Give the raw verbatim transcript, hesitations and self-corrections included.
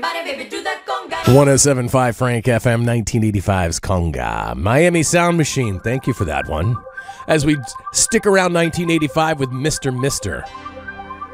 one oh seven point five Frank F M, nineteen eighty-five's Conga. Miami Sound Machine. Thank you for that one. As we stick around nineteen eighty-five with Mister Mister